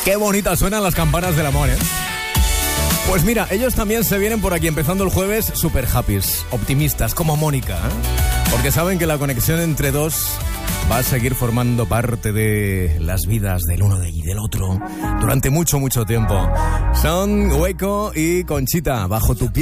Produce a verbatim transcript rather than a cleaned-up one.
Qué bonitas suenan las campanas del amor, ¿eh? Pues mira, ellos también se vienen por aquí empezando el jueves super happy, optimistas, como Mónica, ¿eh? Porque saben que la conexión entre dos va a seguir formando parte de las vidas del uno y del otro durante mucho, mucho tiempo. Son Hueco y Conchita, Bajo tu piel.